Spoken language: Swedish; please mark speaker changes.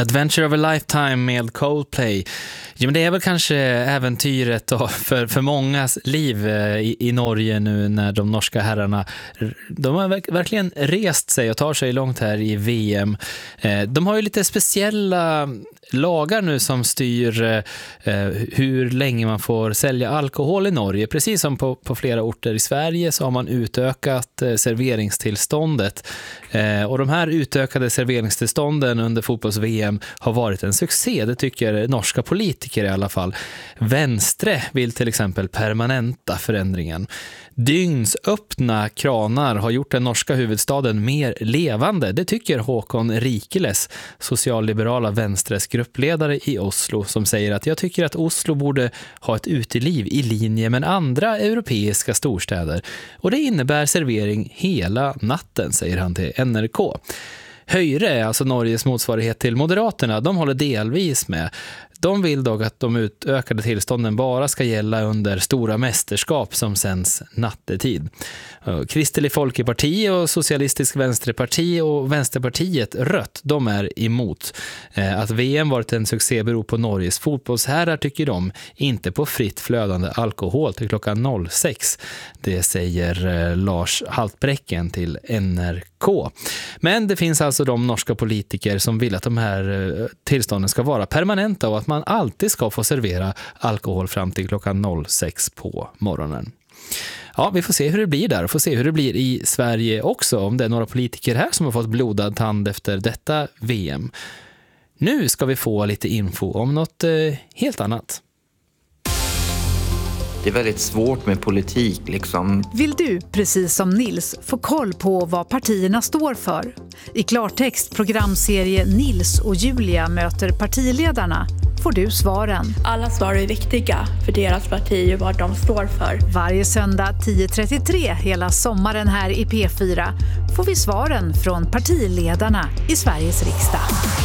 Speaker 1: Adventure of a Lifetime med Coldplay. Ja, men det är väl kanske äventyret då för mångas liv i Norge nu när de norska herrarna, de har verkligen rest sig och tar sig långt här i VM. De har ju lite speciella lagar nu som styr hur länge man får sälja alkohol i Norge. Precis som på flera orter i Sverige så har man utökat serveringstillståndet. Och de här utökade serveringstillstånden under fotbolls-VM har varit en succé. Det tycker norska politiker i alla fall. Venstre vill till exempel permanenta förändringen. Dygnsöppna kranar har gjort den norska huvudstaden mer levande. Det tycker Håkon Rikeles, socialliberala Venstres gruppledare i Oslo, som säger att jag tycker att Oslo borde ha ett uteliv i linje med andra europeiska storstäder. Och det innebär servering hela natten, säger han till NRK. Høyre, alltså Norges motsvarighet till Moderaterna, de håller delvis med. De vill dock att de utökade tillstånden bara ska gälla under stora mästerskap som sänds nattetid. Kristelig Folkeparti och Socialistisk Vänsterparti och Vänsterpartiet Rött, de är emot. Att VM varit en succé beror på Norges fotbollsherrar, tycker de, inte på fritt flödande alkohol till klockan 06. Det säger Lars Haltbrecken till NRK. Men det finns alltså de norska politiker som vill att de här tillstånden ska vara permanenta och att man alltid ska få servera alkohol fram till klockan 06 på morgonen. Ja, vi får se hur det blir där och får se hur det blir i Sverige också, om det är några politiker här som har fått blodad tand efter detta VM. Nu ska vi få lite info om något helt annat.
Speaker 2: Det är väldigt svårt med politik liksom.
Speaker 3: Vill du, precis som Nils, få koll på vad partierna står för? I klartext programserie Nils och Julia möter partiledarna får du svaren.
Speaker 4: Alla svar är viktiga för deras parti och vad de står för.
Speaker 3: Varje söndag 10.33 hela sommaren här i P4 får vi svaren från partiledarna i Sveriges riksdag.